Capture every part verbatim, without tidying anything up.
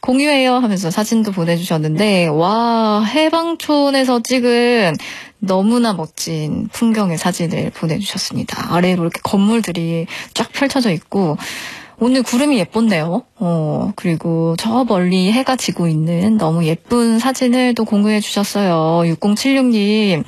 공유해요 하면서 사진도 보내주셨는데, 와, 해방촌에서 찍은 너무나 멋진 풍경의 사진을 보내주셨습니다. 아래로 이렇게 건물들이 쫙 펼쳐져 있고, 오늘 구름이 예쁜데요. 어, 그리고 저 멀리 해가 지고 있는 너무 예쁜 사진을 또 공유해 주셨어요. 육공칠육 님.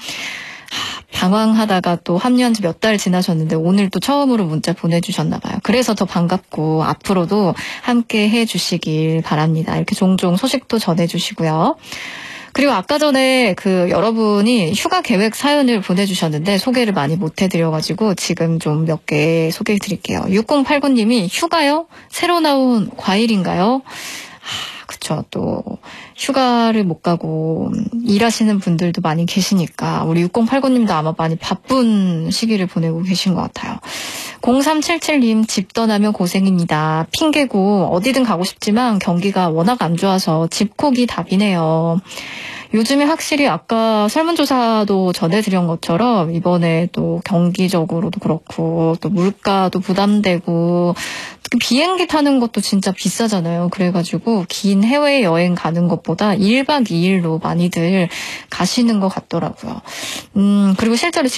방황하다가 또 합류한 지 몇 달 지나셨는데 오늘 또 처음으로 문자 보내주셨나 봐요. 그래서 더 반갑고 앞으로도 함께 해주시길 바랍니다. 이렇게 종종 소식도 전해주시고요. 그리고 아까 전에 그 여러분이 휴가 계획 사연을 보내주셨는데 소개를 많이 못 해드려가지고 지금 좀 몇 개 소개해드릴게요. 육공팔구 님이 휴가요? 새로 나온 과일인가요? 아, 그쵸. 또 휴가를 못 가고 일하시는 분들도 많이 계시니까 우리 육공팔구 님도 아마 많이 바쁜 시기를 보내고 계신 것 같아요. 공삼칠칠 님 집 떠나면 고생입니다. 핑계고 어디든 가고 싶지만 경기가 워낙 안 좋아서 집콕이 답이네요. 요즘에 확실히 아까 설문조사도 전해드린 것처럼 이번에 또 경기적으로도 그렇고 또 물가도 부담되고 특히 비행기 타는 것도 진짜 비싸잖아요. 그래가지고 긴 해외여행 가는 것보다 일박 이일로 많이들 가시는 것 같더라고요. 음, 그리고 실제로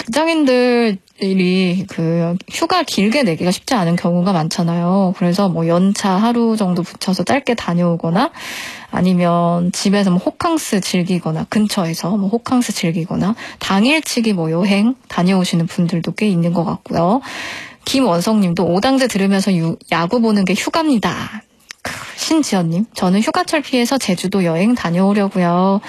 직장인들이 그 휴가 길게 내기가 쉽지 않은 경우가 많잖아요. 그래서 뭐 연차 하루 정도 붙여서 짧게 다녀오거나 아니면 집에서 뭐 호캉스 즐기거나 근처에서 뭐 호캉스 즐기거나 당일치기 뭐 여행 다녀오시는 분들도 꽤 있는 것 같고요. 김원성님도 오당제 들으면서 유, 야구 보는 게 휴가입니다. 신지연님, 저는 휴가철 피해서 제주도 여행 다녀오려고요.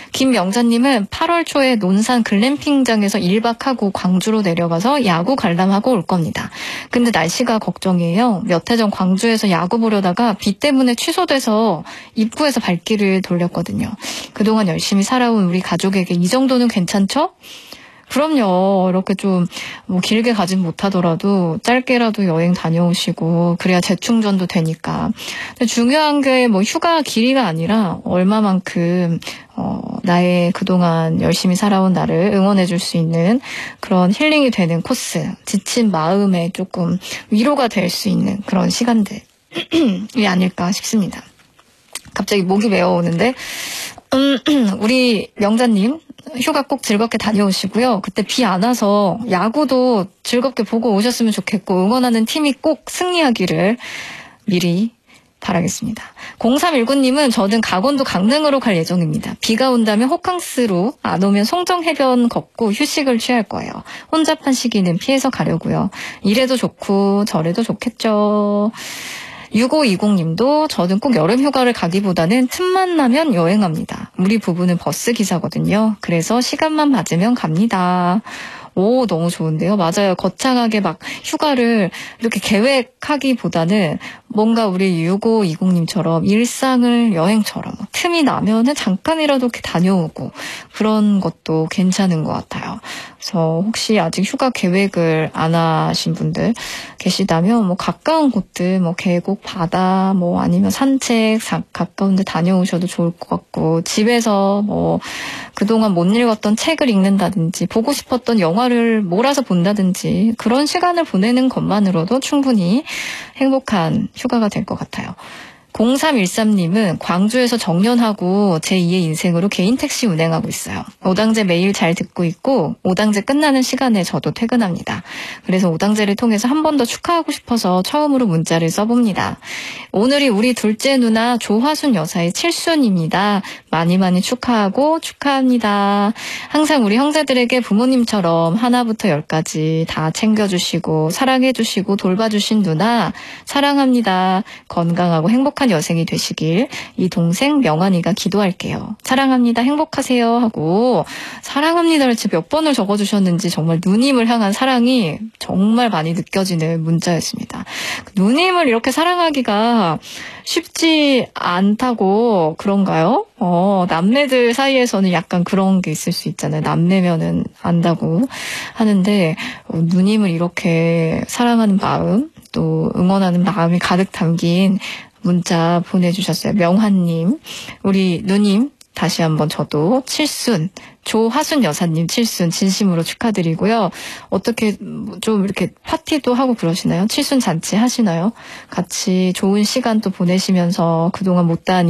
김명자님은 팔월 초에 논산 글램핑장에서 일 박하고 광주로 내려가서 야구 관람하고 올 겁니다. 근데 날씨가 걱정이에요. 몇 해 전 광주에서 야구 보려다가 비 때문에 취소돼서 입구에서 발길을 돌렸거든요. 그동안 열심히 살아온 우리 가족에게 이 정도는 괜찮죠? 그럼요. 이렇게 좀 뭐 길게 가진 못하더라도 짧게라도 여행 다녀오시고 그래야 재충전도 되니까. 근데 중요한 게 뭐 휴가 길이가 아니라 얼마만큼 어 나의 그동안 열심히 살아온 나를 응원해 줄 수 있는 그런 힐링이 되는 코스, 지친 마음에 조금 위로가 될 수 있는 그런 시간들이 아닐까 싶습니다. 갑자기 목이 메어오는데 음, 우리 명자님 휴가 꼭 즐겁게 다녀오시고요. 그때 비 안 와서 야구도 즐겁게 보고 오셨으면 좋겠고 응원하는 팀이 꼭 승리하기를 미리 바라겠습니다. 공삼일구 님은 저는 강원도 강릉으로 갈 예정입니다. 비가 온다면 호캉스로, 안 오면 송정해변 걷고 휴식을 취할 거예요. 혼잡한 시기는 피해서 가려고요. 이래도 좋고 저래도 좋겠죠. 육오이공 님도 저는 꼭 여름 휴가를 가기보다는 틈만 나면 여행합니다. 우리 부부는 버스 기사거든요. 그래서 시간만 맞으면 갑니다. 오, 너무 좋은데요. 맞아요. 거창하게 막 휴가를 이렇게 계획하기보다는 뭔가 우리 육오이공 님처럼 일상을 여행처럼 틈이 나면은 잠깐이라도 이렇게 다녀오고 그런 것도 괜찮은 것 같아요. 그래서 혹시 아직 휴가 계획을 안 하신 분들 계시다면 뭐 가까운 곳들 뭐 계곡, 바다 뭐 아니면 산책 사, 가까운 데 다녀오셔도 좋을 것 같고 집에서 뭐 그동안 못 읽었던 책을 읽는다든지 보고 싶었던 영화를 몰아서 본다든지 그런 시간을 보내는 것만으로도 충분히 행복한 휴가가 될 것 같아요. 공삼일삼 님은 광주에서 정년하고 제이의 인생으로 개인 택시 운행하고 있어요. 오당제 매일 잘 듣고 있고 오당제 끝나는 시간에 저도 퇴근합니다. 그래서 오당제를 통해서 한 번 더 축하하고 싶어서 처음으로 문자를 써봅니다. 오늘이 우리 둘째 누나 조화순 여사의 칠순입니다. 많이 많이 축하하고 축하합니다. 항상 우리 형제들에게 부모님처럼 하나부터 열까지 다 챙겨주시고 사랑해주시고 돌봐주신 누나 사랑합니다. 건강하고 행복한 여생이 되시길 이 동생 명환이가 기도할게요. 사랑합니다. 행복하세요 하고 사랑합니다를 진짜 몇 번을 적어주셨는지 정말 누님을 향한 사랑이 정말 많이 느껴지는 문자였습니다. 누님을 이렇게 사랑하기가 쉽지 않다고 그런가요? 어, 남매들 사이에서는 약간 그런 게 있을 수 있잖아요. 남매면은 안다고 하는데 어, 누님을 이렇게 사랑하는 마음 또 응원하는 마음이 가득 담긴 문자 보내주셨어요. 명환님, 우리 누님 다시 한번 저도 칠순, 조화순 여사님 칠순 진심으로 축하드리고요. 어떻게 좀 이렇게 파티도 하고 그러시나요? 칠순 잔치 하시나요? 같이 좋은 시간 또 보내시면서 그동안 못다한